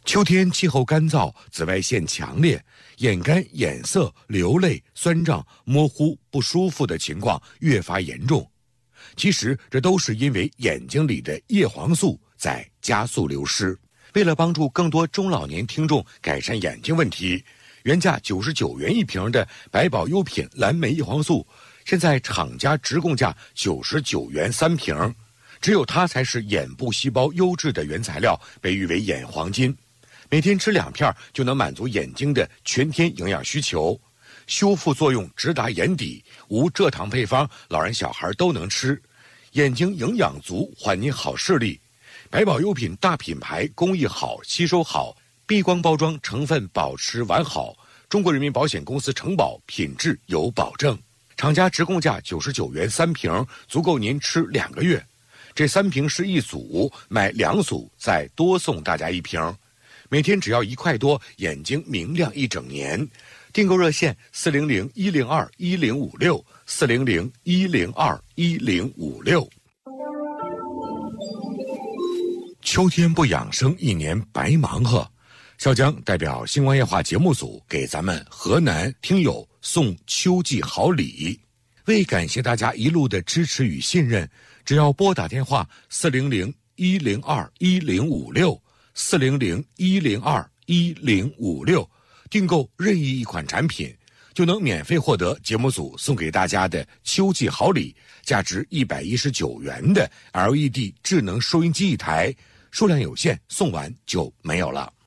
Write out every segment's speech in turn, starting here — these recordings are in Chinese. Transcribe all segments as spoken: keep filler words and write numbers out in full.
秋天气候干燥，紫外线强烈，眼干、眼涩、流泪、酸胀、模糊、不舒服的情况越发严重。其实这都是因为眼睛里的叶黄素在加速流失。为了帮助更多中老年听众改善眼睛问题，原价九十九元一瓶的百宝优品蓝莓叶黄素，现在厂家直供价九十九元三瓶，只有它才是眼部细胞优质的原材料，被誉为眼黄金。每天吃两片就能满足眼睛的全天营养需求，修复作用直达眼底，无蔗糖配方，老人小孩都能吃，眼睛营养足，还你好视力。百宝优品大品牌，工艺好，吸收好，避光包装，成分保持完好，中国人民保险公司承保，品质有保证。厂家直供价九十九元三瓶，足够您吃两个月。这三瓶是一组，买两组再多送大家一瓶。每天只要一块多，眼睛明亮一整年。订购热线四零零一零二一零五六四零零一零二一零五六。秋天不养生，一年白忙活。小江代表星光夜话节目组给咱们河南听友送秋季好礼，为感谢大家一路的支持与信任，只要拨打电话四零零一零二一零五六。四零零一零二一零五六，订购任意一款产品，就能免费获得节目组送给大家的秋季好礼，价值一百一十九元的 L E D 智能收音机一台，数量有限，送完就没有了。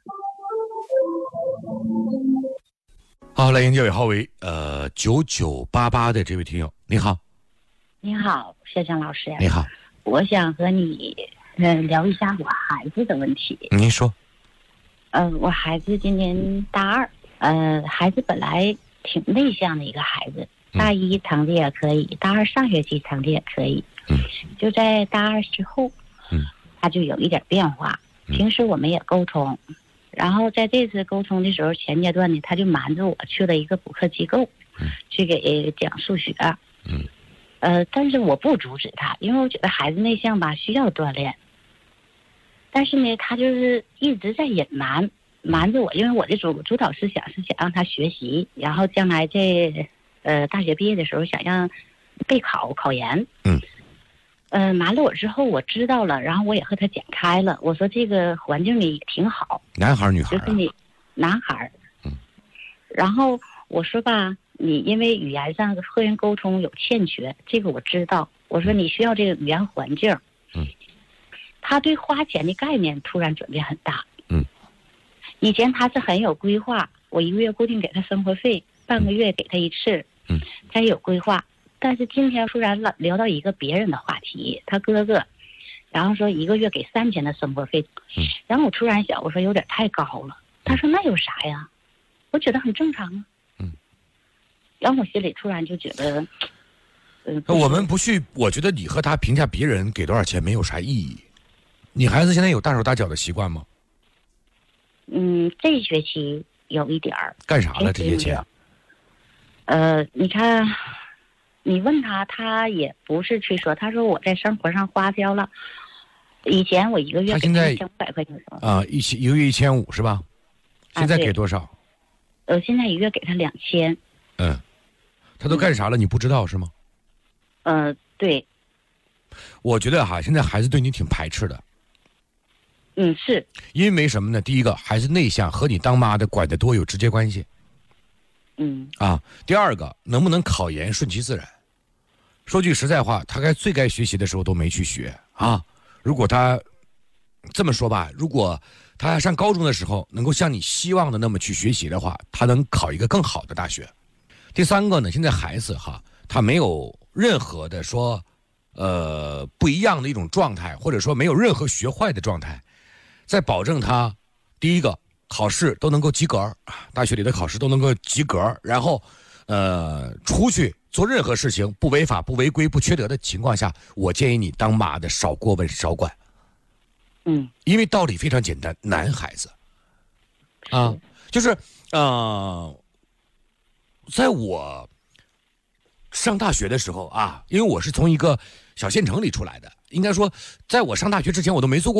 好，来迎接尾号为呃九九八八的这位听友，你好。 你好，谢江老师。 你好， 我想和你呃，聊一下我孩子的问题。 您说。 呃，我孩子今年大二，呃，孩子本来挺内向的一个孩子，大一成绩也可以，大二上学期成绩也可以。 嗯。 就在大二之后， 嗯， 他就有一点变化。平时我们也沟通，嗯、然后在这次沟通的时候，前阶段呢，他就瞒着我去了一个补课机构，嗯、去给讲数学。 嗯。 呃，但是我不阻止他，因为我觉得孩子内向吧，需要锻炼。但是呢，他就是一直在隐瞒，瞒着我，因为我的主主导思想是想让他学习，然后将来这呃大学毕业的时候想让备考考研。 嗯。 呃，瞒了我之后，我知道了，然后我也和他讲开了，我说这个环境里也挺好。 男孩女孩啊？ 就是你，男孩。 嗯。 然后我说吧，你因为语言上和人沟通有欠缺，这个我知道。我说你需要这个语言环境。 嗯。 他对花钱的概念突然转变很大。 嗯。 以前他是很有规划，我一个月固定给他生活费，半个月给他一次。 嗯。 他有规划，但是今天突然聊到一个别人的话题，他哥哥，然后说一个月给三千的生活费。 嗯。 然后我突然想，我说有点太高了。他说那有啥呀？我觉得很正常啊。 嗯。 然后我心里突然就觉得， 呃，我们不去，我觉得你和他评价别人给多少钱没有啥意义。你孩子现在有大手大脚的习惯吗？ 嗯，这一学期有一点儿。 干啥了这些钱？ 呃，你看，你问他，他也不是去说，他说我在生活上花销了。以前我一个月他现在一千五百块钱啊，一千一个月一千五是吧？现在给多少？ 呃，现在一个月给他两千。 嗯，他都干啥了？你不知道是吗？ 呃，对。 我觉得哈，现在孩子对你挺排斥的。 嗯，是因为什么呢？第一个，孩子内向和你当妈的管得多有直接关系。 嗯。 啊，第二个，能不能考研顺其自然。说句实在话，他该最该学习的时候都没去学啊。如果他这么说吧，如果他上高中的时候能够像你希望的那么去学习的话，他能考一个更好的大学。第三个呢，现在孩子哈，他没有任何的说，呃，不一样的一种状态，或者说没有任何学坏的状态。在保证他第一个考试都能够及格，大学里的考试都能够及格，然后呃出去做任何事情不违法不违规不缺德的情况下，我建议你当妈的少过问少管。 嗯， 因为道理非常简单，男孩子啊，就是呃在我上大学的时候啊，因为我是从一个小县城里出来的，应该说在我上大学之前我都没做过